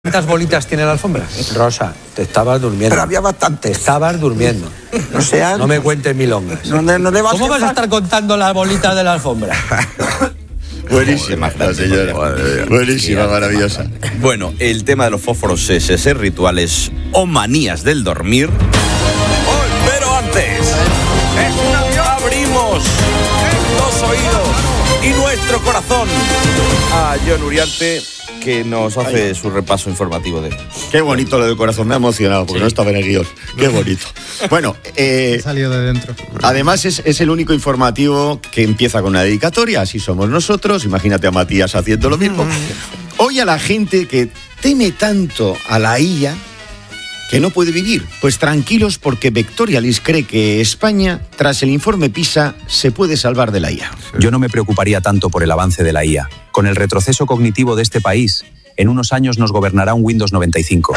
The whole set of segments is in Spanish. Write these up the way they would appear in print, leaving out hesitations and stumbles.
¿Cuántas bolitas tiene la alfombra? Rosa, te estabas durmiendo. Pero había bastante. Te estabas durmiendo. No sean... No me cuentes milongas. No le ¿Cómo vas a estar contando las bolitas de la alfombra? Buenísima, la señora. Buenísima, maravillosa. Bueno, el tema de los fósforos es ese, rituales o manías del dormir. ¡Oh, pero antes! ¡Es un avión! Abrimos los oídos y nuestro corazón a Jon Uriarte, que nos hace su repaso informativo de... Qué bonito lo del corazón, me ha emocionado, porque no estaba en el guión. Qué bonito. Bueno, salió de dentro. Además es el único informativo que empieza con una dedicatoria, así somos nosotros, imagínate a Matías haciendo lo mismo. Hoy a la gente que teme tanto a la IA que no puede vivir, pues tranquilos, porque Vectorialis cree que España, tras el informe PISA, se puede salvar de la IA. Yo no me preocuparía tanto por el avance de la IA. Con el retroceso cognitivo de este país, en unos años nos gobernará un Windows 95.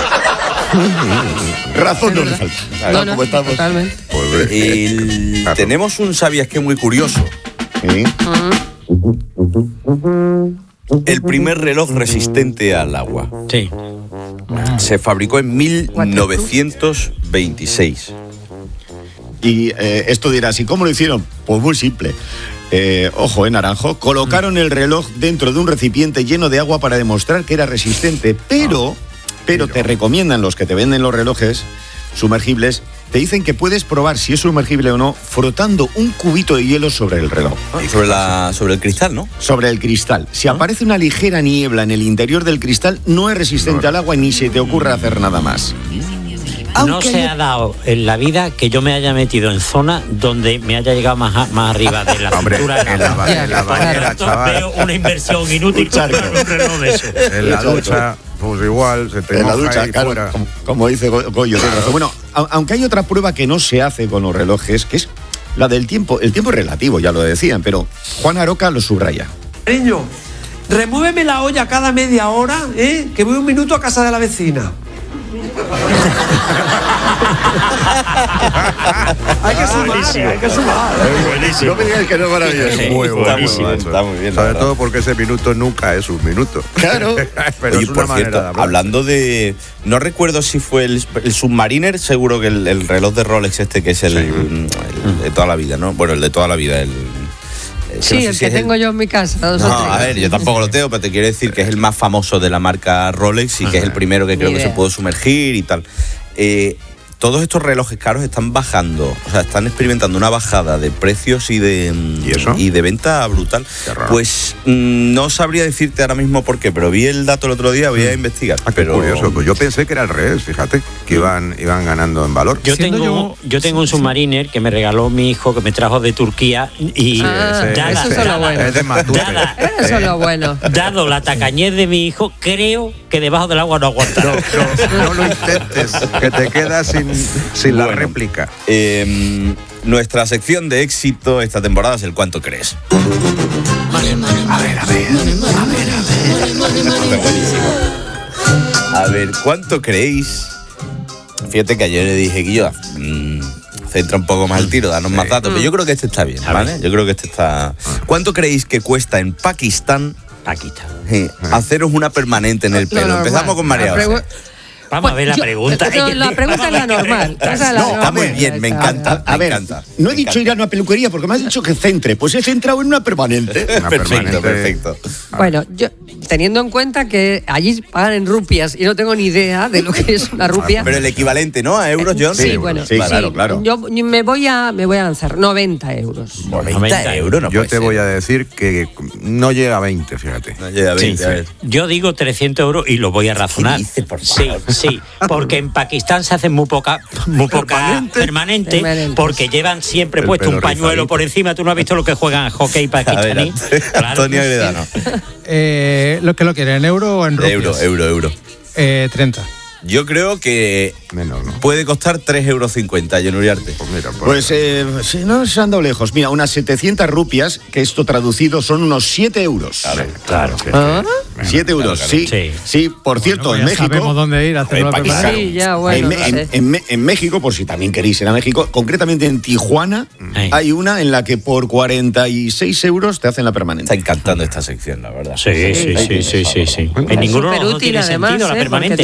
Razón no le falta. No, ¿cómo estamos? Totalmente. Tenemos un ¿sabías qué? Muy curioso. ¿Sí? El primer reloj resistente al agua. Sí. Se fabricó en 1926. Y esto dirás, ¿y cómo lo hicieron? Pues muy simple. Ojo, Naranjo. Colocaron el reloj dentro de un recipiente lleno de agua para demostrar que era resistente, pero te recomiendan los que te venden los relojes sumergibles, te dicen que puedes probar si es sumergible o no frotando un cubito de hielo sobre el reloj. Sobre el cristal, ¿no? Sobre el cristal. Si aparece una ligera niebla en el interior del cristal, no es resistente al agua, ni se te ocurre hacer nada más. No se ha dado en la vida que yo me haya metido en zona donde me haya llegado más arriba de la cintura. En la bañera, chaval. Veo una inversión inútil comprar un reloj de eso. En la ducha, pues igual, se te en la moja ducha, ahí claro, fuera. como dice Goyo. Bueno, aunque hay otra prueba que no se hace con los relojes, que es la del tiempo. El tiempo es relativo, ya lo decían, pero Juan Aroca lo subraya. Niño, remuéveme la olla cada media hora, que voy un minuto a casa de la vecina. Hay que sumar. Buenísimo. No me digas que no es maravilloso. Muy bueno, Está muy bien. Sobre todo porque ese minuto nunca es un minuto. Claro. Pero Oye, es una por manera de cierto, hablar. hablando de... No recuerdo si fue el Submariner, seguro que el reloj de Rolex que es el de toda la vida, ¿no? Bueno, el de toda la vida, Sí, no sé el si que es tengo yo en mi casa. No, a ver, yo tampoco lo tengo, pero te quiero decir que es el más famoso de la marca Rolex y que es el primero que creo que se puede sumergir y tal. Todos estos relojes caros están bajando, o sea, están experimentando una bajada de precios y de venta brutal. Pues no sabría decirte ahora mismo por qué, pero vi el dato el otro día, voy a investigar. Qué curioso, pues yo pensé que era al revés, fíjate, que iban ganando en valor. Yo tengo un Submariner que me regaló mi hijo, que me trajo de Turquía y eso es lo bueno. Es de Matute. Eso es lo bueno. Dado la tacañez de mi hijo, creo que debajo del agua no aguantará. No lo intentes, que te quedas sin la réplica. Nuestra sección de éxito esta temporada es el ¿cuánto crees? A ver, ¿cuánto creéis? Fíjate que ayer le dije, Guillo, centra un poco más el tiro, danos más datos, pero yo creo que este está bien, ¿vale? Yo creo que este está... ¿Cuánto creéis que cuesta en Pakistán haceros una permanente en el pelo? Empezamos con María José. Vamos a ver la pregunta. La pregunta es la normal. Está muy bien, me encanta. A ver, no he dicho ir a una peluquería porque me has dicho que centre. Pues he centrado en una permanente. Perfecto. Bueno, yo teniendo en cuenta que allí pagan en rupias y no tengo ni idea de lo que es una rupia. Pero el equivalente, ¿no? A euros, John. Sí, bueno. Sí, claro. Yo me voy a lanzar 90 euros. 90 euros, no Yo te voy a decir que no llega a 20, fíjate. No llega a 20, a ver. Yo digo 300 euros y lo voy a razonar. ¿Qué dices, por favor? Sí, porque en Pakistán se hacen muy poca permanente, porque llevan siempre El puesto pelo un pañuelo rizadito. por encima. Tú no has visto lo que juegan hockey pakistaní. Claro. Antonio Agredano. ¿Lo que lo quieren, en euro o en rupias? Euro. 30. Yo creo que Menos, ¿no? puede costar 3,50 euros, John Uriarte. Pues no se han dado lejos. Mira, unas 700 rupias, que esto traducido son unos 7 euros. Claro. 7 euros, sí. Sí, por cierto, Bueno, en ya México... sabemos dónde ir a hacer una preparación. Sí, ya, bueno, no sé. En México, por si también queréis ir a México, concretamente en Tijuana, hay una en la que por 46 euros te hacen la permanente. Está encantando esta sección, la verdad. Sí. En ninguno de los dos Superútil, tiene además, sentido la porque permanente.